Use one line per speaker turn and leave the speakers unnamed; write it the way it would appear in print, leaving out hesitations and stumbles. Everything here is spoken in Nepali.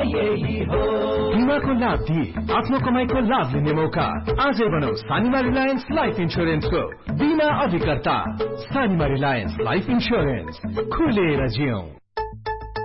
यही हो।
बीमाको लाभ दिए आफ्नो कमाईको लाभ लिने मौका। आजै बनाऊ सानिमा रिलायन्स लाइफ इन्स्योरेन्सको बिना अधिकर्ता। सानिमा रिलायन्स लाइफ इन्स्योरेन्स, खुलेर जियौं।